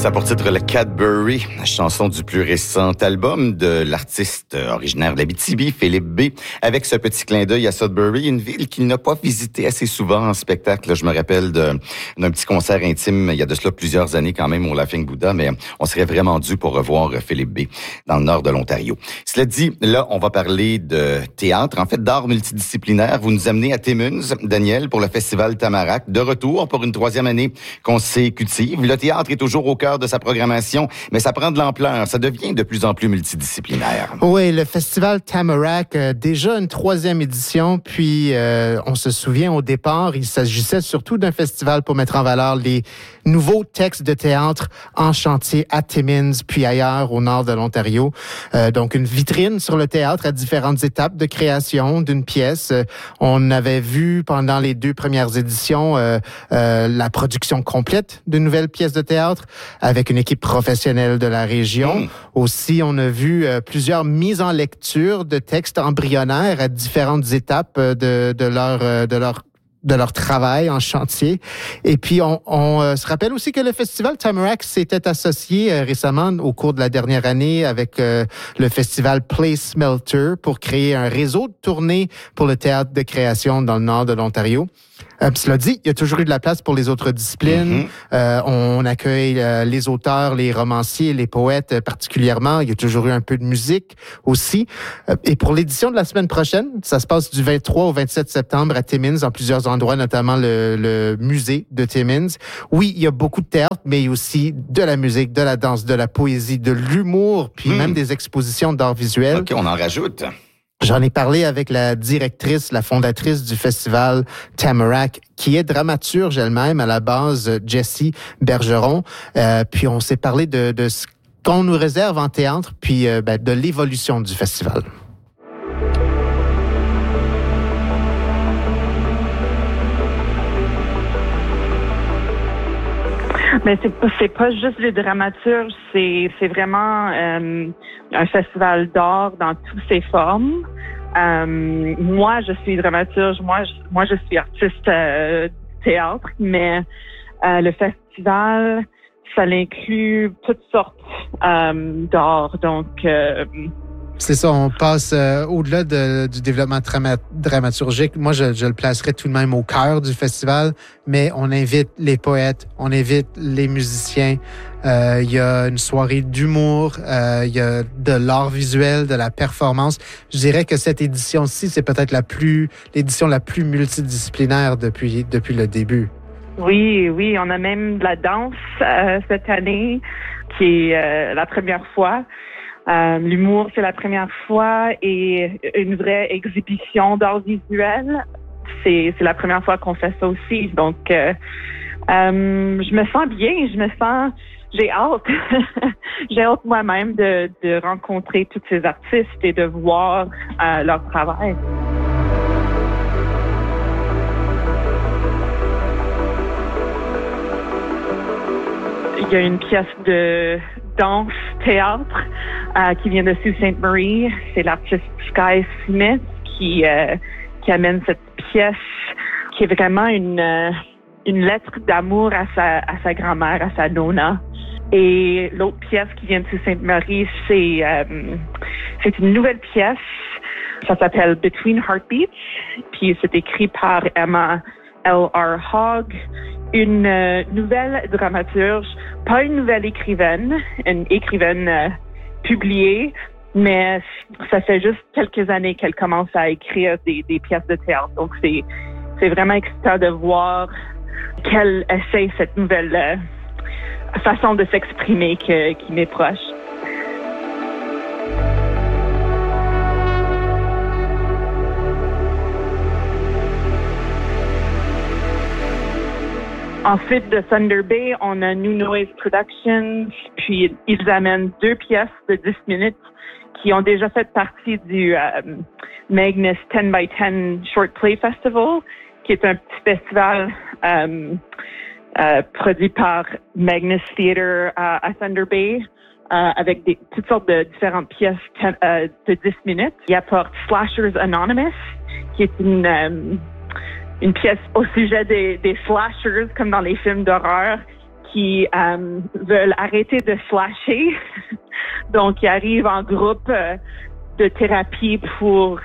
Ça a pour titre le Cadbury, chanson du plus récent album de l'artiste originaire d'Abitibi, Philippe B. Avec ce petit clin d'œil à Sudbury, une ville qu'il n'a pas visité assez souvent en spectacle. Je me rappelle d'un petit concert intime il y a de cela plusieurs années quand même au Laughing Buddha, mais on serait vraiment dû pour revoir Philippe B. dans le nord de l'Ontario. Cela dit, là, on va parler de théâtre, en fait d'art multidisciplinaire. Vous nous amenez à Timmins, Daniel, pour le festival Tamarack, de retour pour une 3e année consécutive. Le théâtre est toujours au cœur de sa programmation, mais ça prend de l'ampleur. Ça devient de plus en plus multidisciplinaire. Oui, le festival Tamarack, déjà une 3e édition, puis on se souvient au départ, il s'agissait surtout d'un festival pour mettre en valeur les nouveaux textes de théâtre en chantier à Timmins, puis ailleurs au nord de l'Ontario. Donc une vitrine sur le théâtre à différentes étapes de création d'une pièce. On avait vu pendant les 2 premières éditions la production complète d'une nouvelle pièce de théâtre avec une équipe professionnelle de la région. Aussi, on a vu plusieurs mises en lecture de textes embryonnaires à différentes étapes de leur travail en chantier. Et puis, on se rappelle aussi que le festival Tamarack s'était associé récemment au cours de la dernière année avec le festival Place Smelter pour créer un réseau de tournées pour le théâtre de création dans le nord de l'Ontario. Cela dit, il y a toujours eu de la place pour les autres disciplines. On accueille les auteurs, les romanciers, les poètes particulièrement. Il y a toujours eu un peu de musique aussi. Et pour l'édition de la semaine prochaine, ça se passe du 23 au 27 septembre à Timmins, en plusieurs endroits, notamment le musée de Timmins. Oui, il y a beaucoup de théâtre, mais il y a aussi de la musique, de la danse, de la poésie, de l'humour, puis même des expositions d'art visuel. OK, on en rajoute. J'en ai parlé avec la directrice, la fondatrice du festival Tamarack, qui est dramaturge elle-même à la base, Jessie Bergeron. Puis on s'est parlé de ce qu'on nous réserve en théâtre, puis de l'évolution du festival. Mais c'est pas juste des dramaturges, c'est vraiment un festival d'art dans toutes ses formes. Moi, je suis dramaturge, moi je suis artiste théâtre, mais le festival, ça inclut toutes sortes d'art. Donc c'est ça, on passe au-delà du développement dramaturgique. Moi, je le placerais tout de même au cœur du festival, mais on invite les poètes, on invite les musiciens. Il y a une soirée d'humour, il y a de l'art visuel, de la performance. Je dirais que cette édition-ci, c'est peut-être l'édition la plus multidisciplinaire depuis le début. Oui, on a même de la danse cette année, qui est la première fois. L'humour, c'est la première fois, et une vraie exhibition d'art visuel, c'est la première fois qu'on fait ça aussi. Donc, je me sens bien, j'ai hâte. J'ai hâte moi-même de rencontrer tous ces artistes et de voir leur travail. Il y a une pièce de danse-théâtre qui vient de Sault Ste. Marie. C'est l'artiste Sky Smith qui amène cette pièce qui est vraiment une lettre d'amour à sa grand-mère, à sa nonna. Et l'autre pièce qui vient de Sault Ste. Marie, c'est une nouvelle pièce. Ça s'appelle Between Heartbeats. Puis c'est écrit par Emma L.R. Hogg, une nouvelle dramaturge, pas une nouvelle écrivaine, une écrivaine publiée, mais ça fait juste quelques années qu'elle commence à écrire des pièces de théâtre. Donc c'est vraiment excitant de voir qu'elle essaie cette nouvelle façon de s'exprimer qui m'est proche. Ensuite, de Thunder Bay, on a New Noise Productions, puis ils amènent 2 pièces de 10 minutes qui ont déjà fait partie du Magnus 10 by 10 Short Play Festival, qui est un petit festival produit par Magnus Theatre à Thunder Bay, avec toutes sortes de différentes pièces de 10 minutes. Il apporte Slashers Anonymous, qui est une pièce au sujet des slashers, comme dans les films d'horreur, qui veulent arrêter de slasher. Donc, ils arrivent en groupe de thérapie pour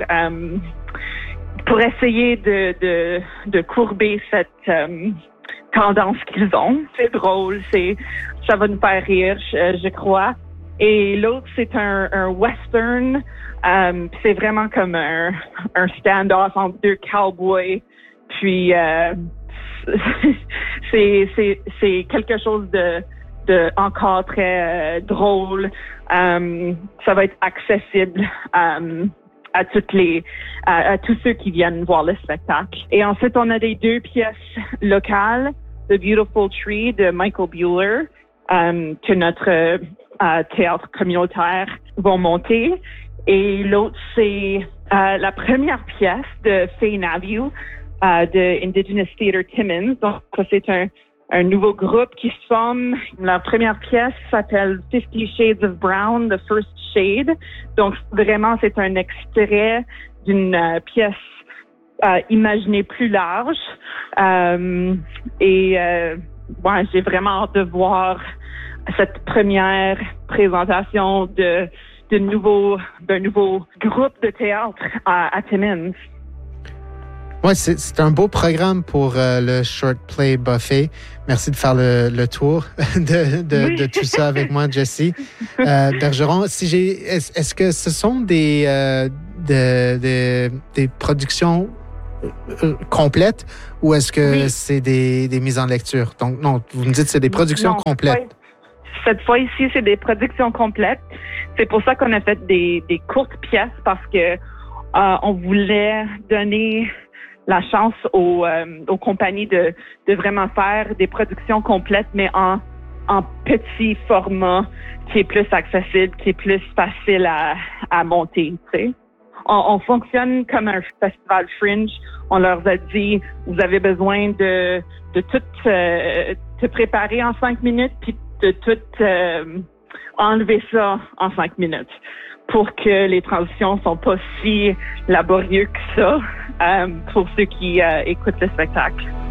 essayer de courber cette tendance qu'ils ont. C'est drôle, ça va nous faire rire, je crois. Et l'autre, c'est un western. C'est vraiment comme un stand-off entre deux cowboys. Puis c'est quelque chose de encore très drôle. Ça va être accessible à tous ceux qui viennent voir le spectacle. Et ensuite, on a des 2 pièces locales, The Beautiful Tree de Michael Buehler, que notre théâtre communautaire va monter. Et l'autre, c'est la première pièce de Faye Naviu de Indigenous Theatre Timmins. Donc, ça, c'est un nouveau groupe qui se forme. La première pièce s'appelle 50 Shades of Brown, The First Shade. Donc, vraiment, c'est un extrait d'une pièce imaginée plus large. J'ai vraiment hâte de voir cette première présentation d'un nouveau groupe de théâtre à Timmins. Oui, c'est un beau programme pour le Short Play Buffet. Merci de faire le tour de tout ça avec moi, Jessie. Bergeron, est-ce que ce sont des productions complètes ou est-ce que c'est des mises en lecture? Donc, non, vous me dites que c'est des productions complètes. Cette fois ici, c'est des productions complètes. C'est pour ça qu'on a fait des courtes pièces parce que on voulait donner la chance aux compagnies de vraiment faire des productions complètes, mais en petit format qui est plus accessible, qui est plus facile à monter, tu sais. On fonctionne comme un festival fringe. On leur a dit, vous avez besoin de tout te préparer en 5 minutes, puis de tout enlever ça en 5 minutes pour que les transitions sont pas si laborieuses que ça pour ceux qui écoutent le spectacle.